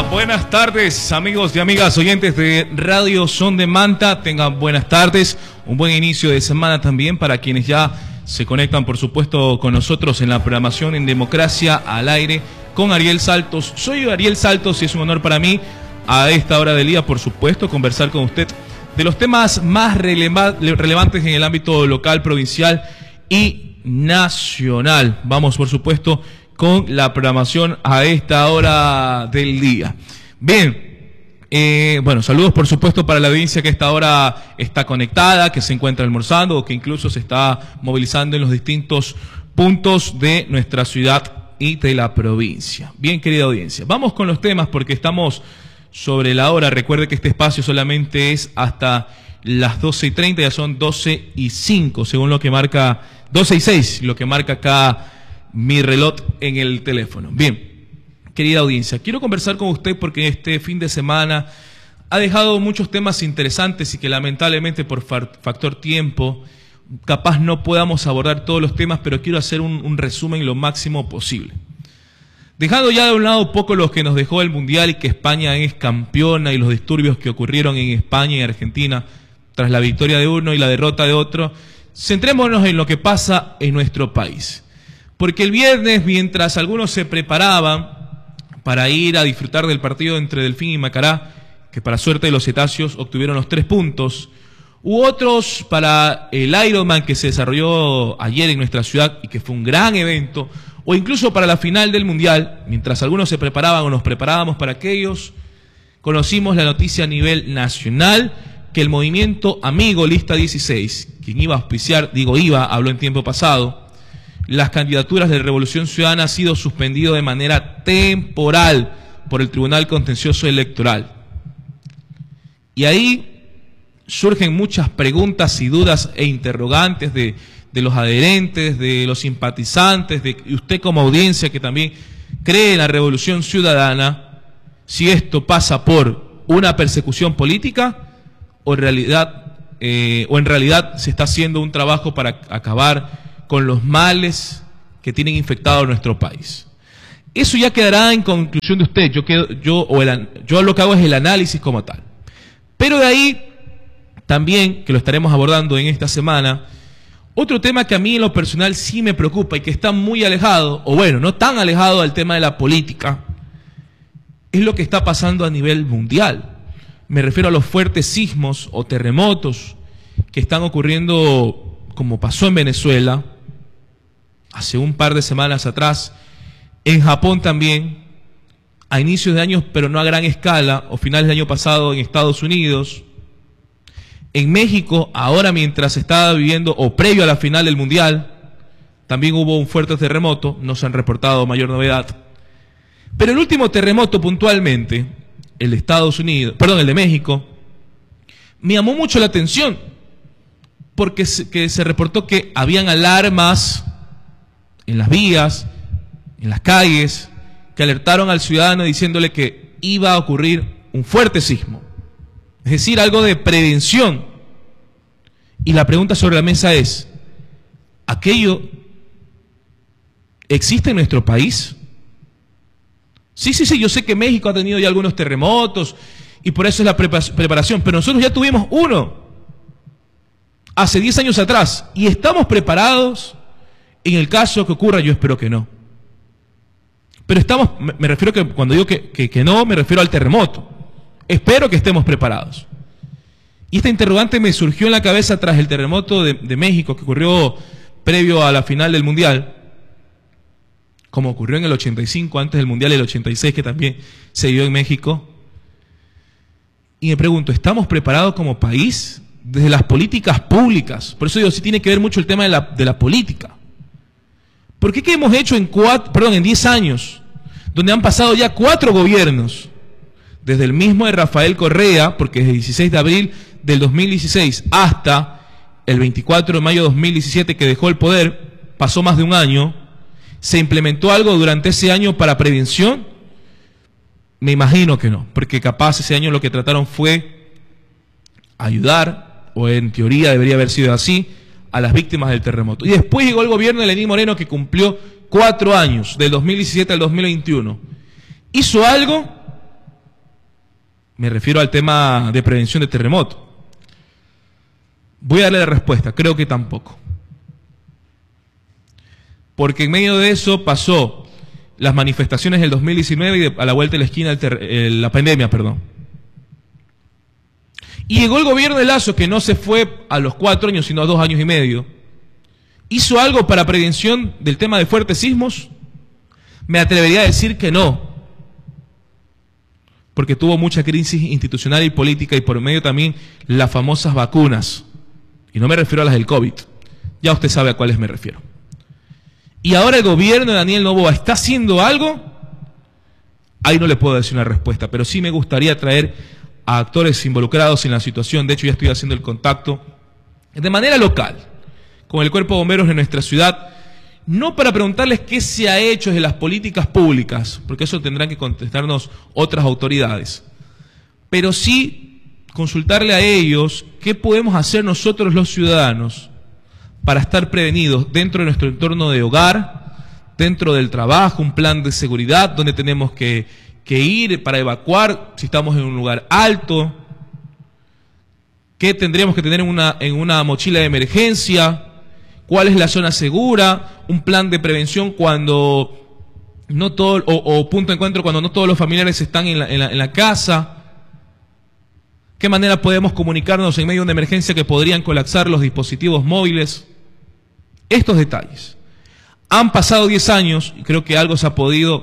Buenas tardes, amigos y amigas oyentes de Radio Son de Manta. Tengan buenas tardes, un buen inicio de semana también para quienes ya se conectan, por supuesto, con nosotros en la programación en Democracia al Aire con Ariel Saltos. Soy Ariel Saltos y es un honor para mí a esta hora del día, por supuesto, conversar con usted de los temas más relevantes en el ámbito local, provincial y nacional. Vamos, por supuesto, con la programación a esta hora del día. Bien, bueno, saludos por supuesto para la audiencia que a esta hora está conectada, que se encuentra almorzando o que incluso se está movilizando en los distintos puntos de nuestra ciudad y de la provincia. Bien, querida audiencia, vamos con los temas porque estamos sobre la hora. Recuerde que este espacio solamente es hasta las 12:30, ya son 12:05, según lo que marca, 12:06, lo que marca acá mi reloj en el teléfono. Bien, querida audiencia, quiero conversar con usted porque este fin de semana ha dejado muchos temas interesantes y que lamentablemente por factor tiempo capaz no podamos abordar todos los temas, pero quiero hacer un resumen lo máximo posible. Dejando ya de un lado poco los que nos dejó el Mundial y que España es campeona y los disturbios que ocurrieron en España y Argentina tras la victoria de uno y la derrota de otro, centrémonos en lo que pasa en nuestro país. Porque el viernes, mientras algunos se preparaban para ir a disfrutar del partido entre Delfín y Macará, que para suerte de los cetáceos obtuvieron los 3 puntos, u otros para el Ironman que se desarrolló ayer en nuestra ciudad y que fue un gran evento, o incluso para la final del Mundial, mientras algunos se preparaban o nos preparábamos para aquellos, conocimos la noticia a nivel nacional que el movimiento Amigo Lista 16, quien iba a auspiciar, habló en tiempo pasado, las candidaturas de Revolución Ciudadana ha sido suspendido de manera temporal por el Tribunal Contencioso Electoral. Y ahí surgen muchas preguntas y dudas e interrogantes de los adherentes, de los simpatizantes, de usted como audiencia que también cree en la Revolución Ciudadana, si esto pasa por una persecución política o en realidad se está haciendo un trabajo para acabar con los males que tienen infectado nuestro país. Eso ya quedará en conclusión de usted. Yo lo que hago es el análisis como tal. Pero de ahí también, que lo estaremos abordando en esta semana, otro tema que a mí en lo personal sí me preocupa y que está muy alejado, o bueno, no tan alejado del tema de la política, es lo que está pasando a nivel mundial. Me refiero a los fuertes sismos o terremotos que están ocurriendo, como pasó en Venezuela hace un par de semanas atrás, en Japón también, a inicios de año, pero no a gran escala, o finales del año pasado en Estados Unidos, en México, ahora mientras se estaba viviendo, o previo a la final del Mundial, también hubo un fuerte terremoto, no se han reportado mayor novedad. Pero el último terremoto puntualmente, el de México, me llamó mucho la atención, porque se reportó que habían alarmas en las vías, en las calles, que alertaron al ciudadano diciéndole que iba a ocurrir un fuerte sismo. Es decir, algo de prevención. Y la pregunta sobre la mesa es, ¿aquello existe en nuestro país? Sí, yo sé que México ha tenido ya algunos terremotos y por eso es la preparación, pero nosotros ya tuvimos uno hace 10 años atrás y estamos preparados en el caso que ocurra. Yo espero que no. Pero me refiero que cuando digo que no, me refiero al terremoto. Espero que estemos preparados. Y esta interrogante me surgió en la cabeza tras el terremoto de México que ocurrió previo a la final del Mundial, como ocurrió en el 85, antes del Mundial del 86, que también se dio en México. Y me pregunto, ¿estamos preparados como país desde las políticas públicas? Por eso digo, sí tiene que ver mucho el tema de la política. ¿Por qué hemos hecho en 10 años, donde han pasado ya 4 gobiernos, desde el mismo de Rafael Correa, porque desde el 16 de abril del 2016 hasta el 24 de mayo de 2017 que dejó el poder, pasó más de un año, se implementó algo durante ese año para prevención? Me imagino que no, porque capaz ese año lo que trataron fue ayudar, o en teoría debería haber sido así, a las víctimas del terremoto. Y después llegó el gobierno de Lenín Moreno, que cumplió 4 años, del 2017 al 2021. ¿Hizo algo? Me refiero al tema de prevención de terremoto. Voy a darle la respuesta, creo que tampoco. Porque en medio de eso pasó las manifestaciones del 2019 y a la vuelta de la esquina la pandemia, perdón. Y llegó el gobierno de Lasso, que no se fue a los 4 años, sino a 2 años y medio. ¿Hizo algo para prevención del tema de fuertes sismos? Me atrevería a decir que no. Porque tuvo mucha crisis institucional y política y por medio también las famosas vacunas. Y no me refiero a las del COVID. Ya usted sabe a cuáles me refiero. Y ahora el gobierno de Daniel Noboa está haciendo algo. Ahí no le puedo decir una respuesta, pero sí me gustaría traer a actores involucrados en la situación. De hecho, ya estoy haciendo el contacto de manera local con el Cuerpo de Bomberos de nuestra ciudad, no para preguntarles qué se ha hecho de las políticas públicas, porque eso tendrán que contestarnos otras autoridades, pero sí consultarle a ellos qué podemos hacer nosotros los ciudadanos para estar prevenidos dentro de nuestro entorno de hogar, dentro del trabajo, un plan de seguridad donde tenemos que ir para evacuar si estamos en un lugar alto, qué tendríamos que tener en una mochila de emergencia, cuál es la zona segura, un plan de prevención cuando no todo, o punto de encuentro cuando no todos los familiares están en la casa, qué manera podemos comunicarnos en medio de una emergencia que podrían colapsar los dispositivos móviles. Estos detalles. Han pasado 10 años y creo que algo se ha podido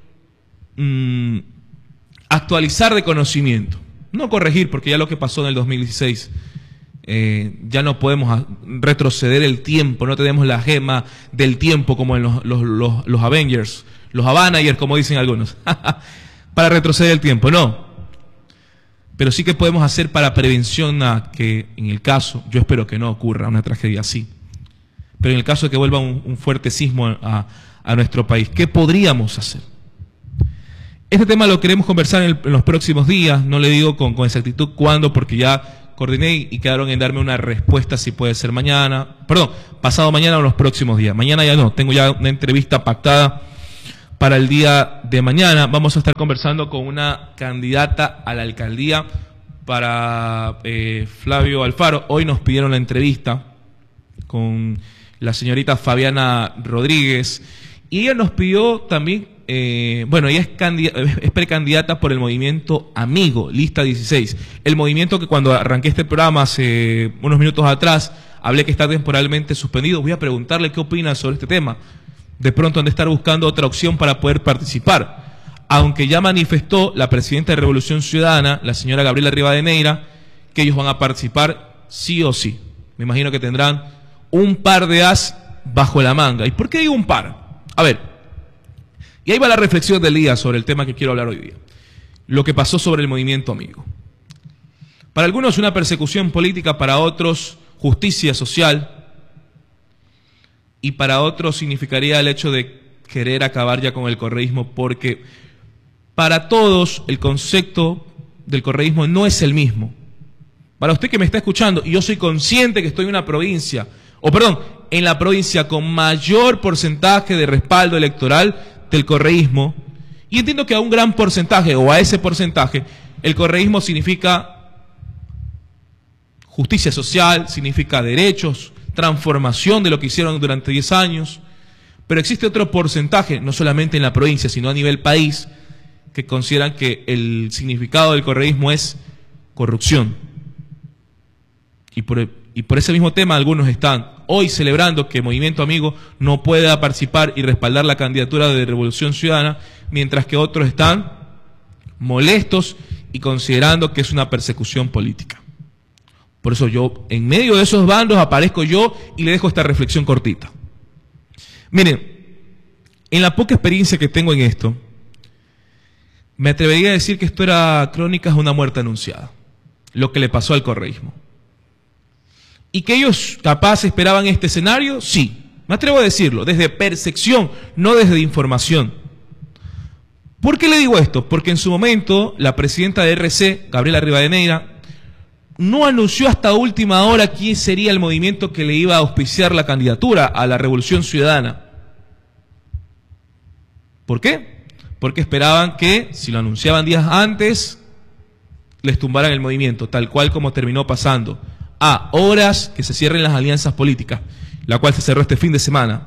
actualizar de conocimiento. No corregir, porque ya lo que pasó en el 2016, ya no podemos retroceder el tiempo, no tenemos la gema del tiempo como en los Avengers, los Avengers, como dicen algunos, para retroceder el tiempo, no. Pero sí que podemos hacer para prevención a que, en el caso, yo espero que no ocurra una tragedia así, pero en el caso de que vuelva un fuerte sismo a nuestro país, ¿qué podríamos hacer? Este tema lo queremos conversar en los próximos días, no le digo con exactitud cuándo, porque ya coordiné y quedaron en darme una respuesta si puede ser mañana, perdón, pasado mañana o en los próximos días. Mañana ya no, tengo ya una entrevista pactada para el día de mañana. Vamos a estar conversando con una candidata a la alcaldía para Flavio Alfaro. Hoy nos pidieron la entrevista con la señorita Fabiana Rodríguez y ella nos pidió también, ella es precandidata por el movimiento Amigo, lista 16, el movimiento que cuando arranqué este programa hace unos minutos atrás hablé que está temporalmente suspendido. Voy a preguntarle qué opina sobre este tema. De pronto han de estar buscando otra opción para poder participar, aunque ya manifestó la presidenta de Revolución Ciudadana, la señora Gabriela Rivadeneira, que ellos van a participar sí o sí. Me imagino que tendrán un par de as bajo la manga. ¿Y por qué digo un par? A ver, y ahí va la reflexión del día sobre el tema que quiero hablar hoy día. Lo que pasó sobre el movimiento Amigo. Para algunos una persecución política, para otros justicia social, y para otros significaría el hecho de querer acabar ya con el correísmo, porque para todos el concepto del correísmo no es el mismo. Para usted que me está escuchando, y yo soy consciente que estoy en una provincia, en la provincia con mayor porcentaje de respaldo electoral del correísmo, y entiendo que a un gran porcentaje, o a ese porcentaje, el correísmo significa justicia social, significa derechos, transformación de lo que hicieron durante 10 años, pero existe otro porcentaje, no solamente en la provincia, sino a nivel país, que consideran que el significado del correísmo es corrupción. Y por ese mismo tema algunos están hoy celebrando que Movimiento Amigo no pueda participar y respaldar la candidatura de Revolución Ciudadana, mientras que otros están molestos y considerando que es una persecución política. Por eso yo, en medio de esos bandos, aparezco yo y le dejo esta reflexión cortita. Miren, en la poca experiencia que tengo en esto, me atrevería a decir que esto era crónicas de una muerte anunciada, lo que le pasó al correísmo. ¿Y que ellos capaz esperaban este escenario? Sí, me atrevo a decirlo, desde percepción, no desde información. ¿Por qué le digo esto? Porque en su momento la presidenta de RC, Gabriela Rivadeneira, no anunció hasta última hora quién sería el movimiento que le iba a auspiciar la candidatura a la Revolución Ciudadana. ¿Por qué? Porque esperaban que, si lo anunciaban días antes, les tumbaran el movimiento, tal cual como terminó pasando. A horas que se cierren las alianzas políticas, la cual se cerró este fin de semana.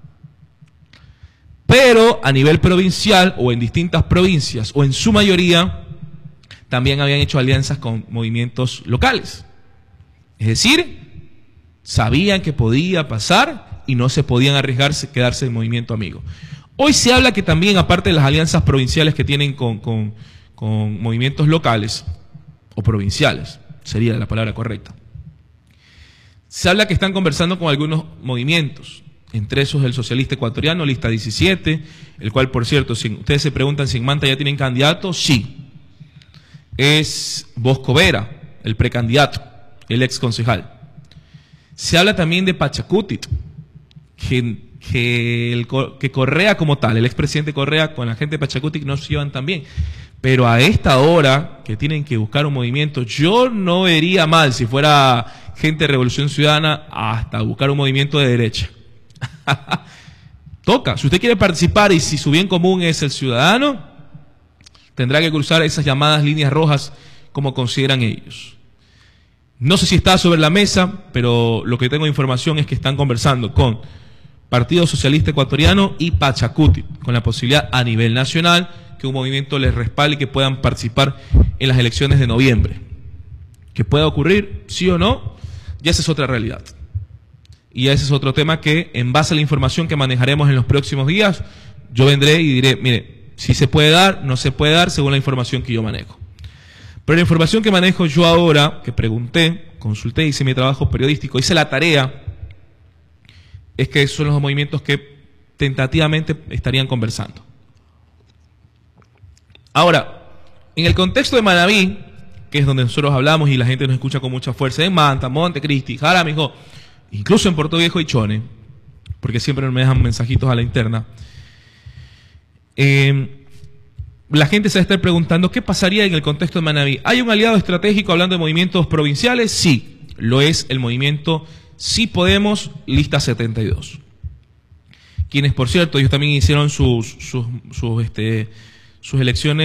Pero a nivel provincial o en distintas provincias o en su mayoría también habían hecho alianzas con movimientos locales. Es decir, sabían que podía pasar y no se podían arriesgarse, quedarse en movimiento amigo. Hoy se habla que también, aparte de las alianzas provinciales que tienen con movimientos locales o provinciales, sería la palabra correcta, se habla que están conversando con algunos movimientos, entre esos el socialista ecuatoriano, lista 17, el cual, por cierto, si ustedes se preguntan si en Manta ya tienen candidato, sí. Es Bosco Vera, el precandidato, el ex concejal. Se habla también de Pachacutic, que Correa como tal, el expresidente Correa con la gente de Pachacutic no se llevan tan bien. Pero a esta hora que tienen que buscar un movimiento, yo no vería mal si fuera gente de Revolución Ciudadana hasta buscar un movimiento de derecha. Toca, si usted quiere participar y si su bien común es el ciudadano, tendrá que cruzar esas llamadas líneas rojas como consideran ellos. No sé si está sobre la mesa, pero lo que tengo información es que están conversando con Partido Socialista Ecuatoriano y Pachacutic, con la posibilidad a nivel nacional que un movimiento les respalde y que puedan participar en las elecciones de noviembre. ¿Que pueda ocurrir, sí o no? Ya esa es otra realidad. Y ese es otro tema que, en base a la información que manejaremos en los próximos días, yo vendré y diré, mire, si se puede dar, no se puede dar, según la información que yo manejo. Pero la información que manejo yo ahora, que pregunté, consulté, hice mi trabajo periodístico, hice la tarea, es que esos son los movimientos que tentativamente estarían conversando. Ahora, en el contexto de Manabí, que es donde nosotros hablamos y la gente nos escucha con mucha fuerza, en Manta, Montecristi, Jaramillo, incluso en Puerto Viejo y Chone, porque siempre me dejan mensajitos a la interna, la gente se va a estar preguntando qué pasaría en el contexto de Manabí. ¿Hay un aliado estratégico hablando de movimientos provinciales? Sí, lo es el movimiento Sí Podemos, lista 72. Quienes, por cierto, ellos también hicieron sus elecciones